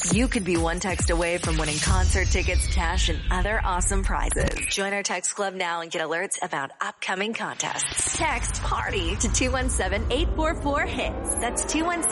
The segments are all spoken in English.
You could be one text away from winning concert tickets, cash, and other awesome prizes. Join our text club now and get alerts about upcoming contests. Text PARTY to 217-844-HITS. That's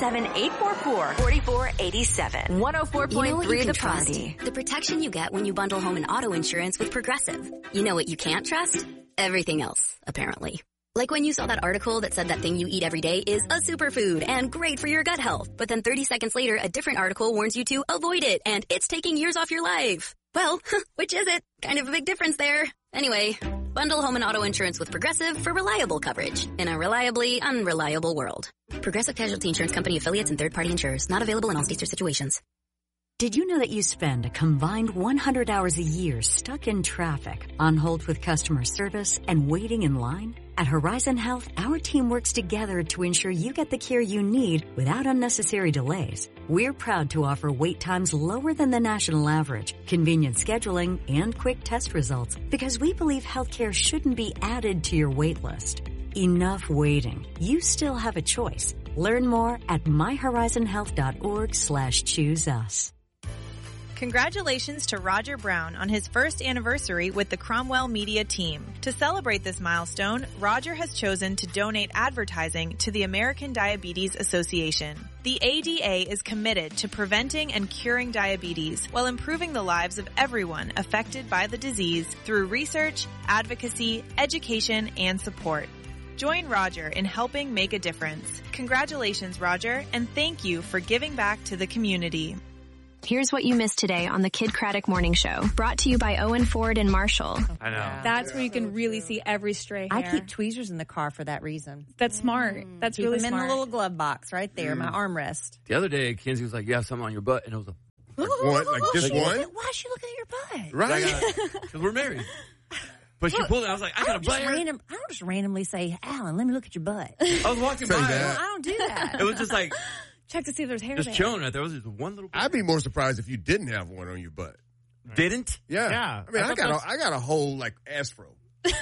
217-844-4487. 104.3 The Party. The protection you get when you bundle home and auto insurance with Progressive. You know what you can't trust? Everything else, apparently. Like when you saw that article that said that thing you eat every day is a superfood and great for your gut health. But then 30 seconds later, a different article warns you to avoid it and it's taking years off your life. Well, which is it? Kind of a big difference there. Anyway, bundle home and auto insurance with Progressive for reliable coverage in a reliably unreliable world. Progressive Casualty Insurance Company affiliates and third-party insurers. Not available in all states or situations. Did you know that you spend a combined 100 hours a year stuck in traffic, on hold with customer service, and waiting in line? At Horizon Health, our team works together to ensure you get the care you need without unnecessary delays. We're proud to offer wait times lower than the national average, convenient scheduling, and quick test results, because we believe healthcare shouldn't be added to your wait list. Enough waiting. You still have a choice. Learn more at myhorizonhealth.org/chooseus. Congratulations to Roger Brown on his first anniversary with the Cromwell Media team. To celebrate this milestone, Roger has chosen to donate advertising to the American Diabetes Association. The ADA is committed to preventing and curing diabetes while improving the lives of everyone affected by the disease through research, advocacy, education, and support. Join Roger in helping make a difference. Congratulations, Roger, and thank you for giving back to the community. Here's what you missed today on the Kid Craddock Morning Show. Brought to you by Owen Ford and Marshall. I know. That's where you can really see every stray hair. I keep tweezers in the car for that reason. That's smart. That's keep really them smart. in the little glove box right there, my armrest. The other day, Kenzie was like, you have something on your butt, and it was a... What? Like just one? Why is she looking at your butt? Right. Because we're married. But she pulled it. I was like, I got a butt hair. I don't just randomly say, Alan, let me look at your butt. I was walking by. I don't do that. It was just like... Check to see if there's hair just there. chilling right there. Was just one little... I'd be more surprised if you didn't have one on your butt. Didn't? Yeah. Yeah. I mean, I got a whole, like, afro. It's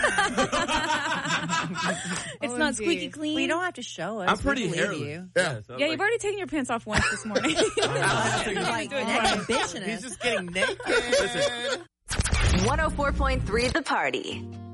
not squeaky clean. Well, you don't have to show us. I'm pretty We hairless. believe you. Yeah. So Yeah, you've already taken your pants off once this morning. Like an exhibitionist. He's just getting naked. Listen. 104.3 The Party.